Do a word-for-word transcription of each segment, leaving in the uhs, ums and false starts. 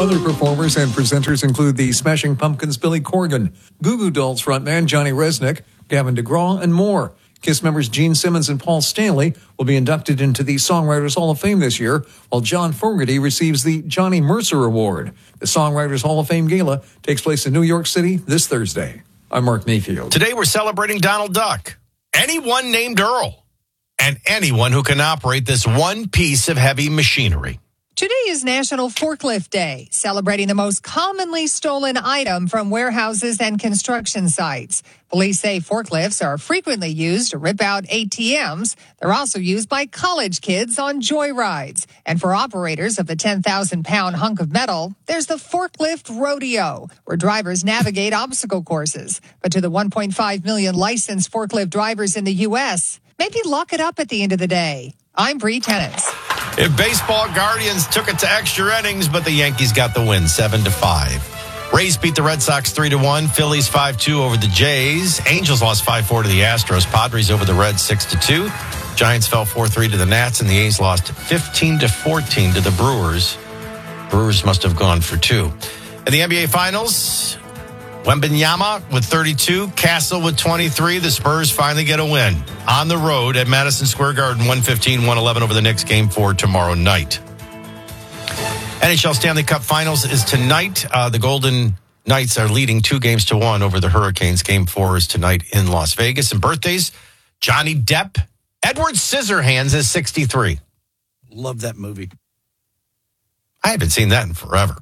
Other performers and presenters include the Smashing Pumpkins' Billy Corgan, Goo Goo Dolls frontman Johnny Resnick, Gavin DeGraw, and more. KISS members Gene Simmons and Paul Stanley will be inducted into the Songwriters Hall of Fame this year, while John Fogerty receives the Johnny Mercer Award. The Songwriters Hall of Fame Gala takes place in New York City this Thursday. I'm Mark Mayfield. Today we're celebrating Donald Duck, anyone named Earl, and anyone who can operate this one piece of heavy machinery. Today is National Forklift Day, celebrating the most commonly stolen item from warehouses and construction sites. Police say forklifts are frequently used to rip out A T Ms. They're also used by college kids on joyrides. And for operators of the ten thousand pound hunk of metal, there's the Forklift Rodeo, where drivers navigate obstacle courses. But to the one point five million licensed forklift drivers in the U S, maybe lock it up at the end of the day. I'm Bree Tennis. If baseball, Guardians took it to extra innings, but the Yankees got the win, seven to five. Rays beat the Red Sox three to one. Phillies five two over the Jays. Angels lost five four to the Astros. Padres over the Reds six to two. Giants fell four three to the Nats, and the A's lost fifteen to fourteen to the Brewers. Brewers must have gone for two. In the N B A Finals, Wembanyama with thirty-two, Castle with twenty-three. The Spurs finally get a win on the road at Madison Square Garden, one fifteen one eleven over the Knicks. Game four tomorrow night. N H L Stanley Cup Finals is tonight. Uh, the Golden Knights are leading two games to one over the Hurricanes. Game four is tonight in Las Vegas. And birthdays, Johnny Depp. Edward Scissorhands is sixty-three. Love that movie. I haven't seen that in forever.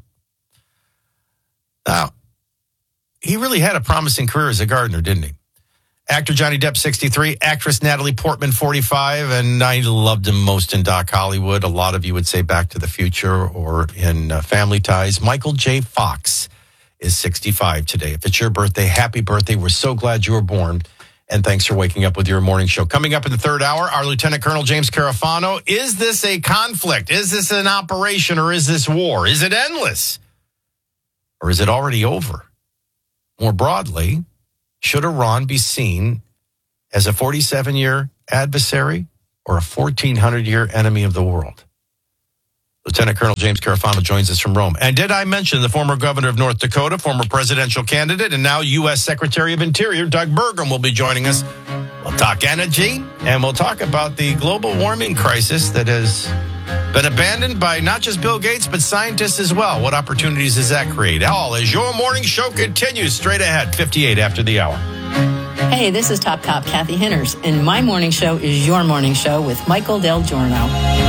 Now, he really had a promising career as a gardener, didn't he? Actor Johnny Depp, sixty-three. Actress Natalie Portman, forty-five. And I loved him most in Doc Hollywood. A lot of you would say Back to the Future or in uh, Family Ties. Michael J. Fox is sixty-five today. If it's your birthday, happy birthday. We're so glad you were born. And thanks for waking up with your morning show. Coming up in the third hour, our Lieutenant Colonel James Carafano. Is this a conflict? Is this an operation or is this war? Is it endless? Or is it already over? More broadly, should Iran be seen as a forty-seven-year adversary or a fourteen hundred-year enemy of the world? Lieutenant Colonel James Carafano joins us from Rome. And did I mention the former governor of North Dakota, former presidential candidate, and now U S Secretary of Interior, Doug Burgum, will be joining us. We'll talk energy, and we'll talk about the global warming crisis that has been abandoned by not just Bill Gates, but scientists as well. What opportunities does that create? All as your morning show continues straight ahead, fifty-eight after the hour. Hey, this is Top Cop Kathy Henners, and my morning show is your morning show with Michael Del Giorno.